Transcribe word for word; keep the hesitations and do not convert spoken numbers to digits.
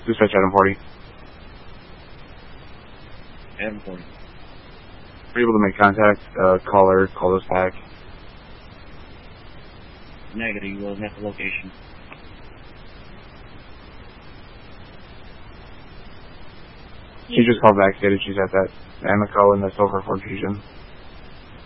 Dispatch Adam forty. Adam forty. Are you able to make contact? Uh, caller, call us back. Negative, you will have the location. She just called back, stated she's at that Amoco and that's over for Fusion.